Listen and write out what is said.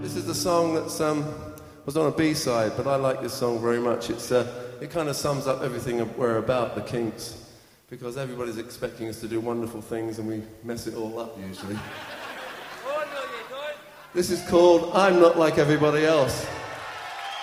This is the song that was on a B-side, but I like this song very much. It kind of sums up everything we're about, the Kinks, because everybody's expecting us to do wonderful things and we mess it all up usually. This is called I'm Not Like Everybody Else.